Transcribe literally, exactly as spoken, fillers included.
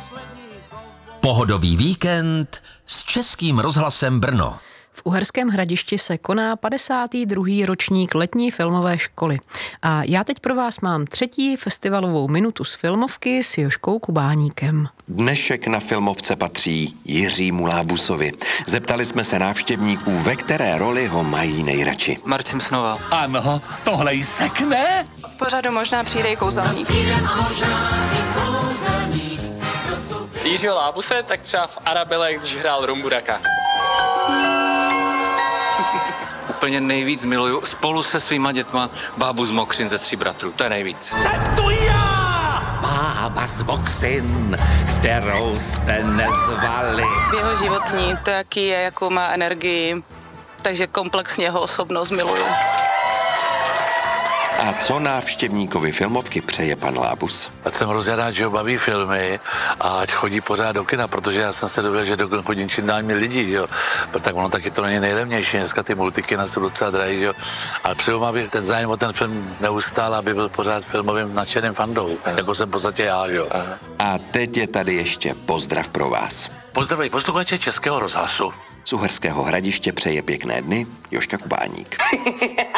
Pohodový víkend s Českým rozhlasem Brno. V Uherském Hradišti se koná padesátý druhý ročník letní filmové školy. A já teď pro vás mám třetí festivalovou minutu z filmovky s Jožkou Kubáníkem. Dnešek na filmovce patří Jiřímu Lábusovi. Zeptali jsme se návštěvníků, ve které roli ho mají nejradši. Martin Snova. Ano, tohle jí sekne. V pořadu možná přijde i kouzelník. Jiřího Lábuse, tak třeba v Arabele, když hrál Rumburaka. Úplně nejvíc miluju spolu se svýma dětma Bábu z Mokřin ze Tří bratrů. To je nejvíc. Jsem tu já! Bába z Mokřin, kterou jste nezvali. Jeho životní, to jaký je, jakou má energii, takže komplexně jeho osobnost miluju. A co návštěvníkovi filmovky přeje pan Lábus? Ať jsem hrozně rád, že ho baví filmy a ať chodí pořád do kina, protože já jsem se dověděl, že do kina chodí čím dál méně lidí, že jo. Tak ono taky to není nejlevnější, dneska ty multikina jsou docela drahý, že jo. Ale přeju, aby ten zájem o ten film neustál, aby byl pořád filmovým nadšeným fandou, jako jsem v podstatě já, že jo. A teď je tady ještě pozdrav pro vás. Pozdravuji posluchače Českého rozhlasu. Z Uherského Hradiště přeje pěkné dny Jožka Kubáník.